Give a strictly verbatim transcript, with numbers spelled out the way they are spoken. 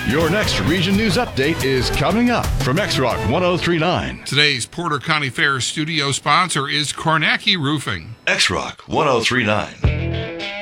Your next Region News Update is coming up from X-Rock one oh three point nine. Today's Porter County Fair studio sponsor is Kornacki Roofing. X-Rock one oh three point nine.